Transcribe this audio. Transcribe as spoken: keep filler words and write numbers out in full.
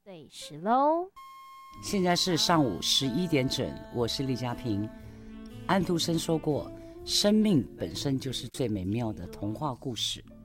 对时喽。 现在是上午十一点整，我是李嘉平。安徒生说过，生命本身就是最美妙的童话故事。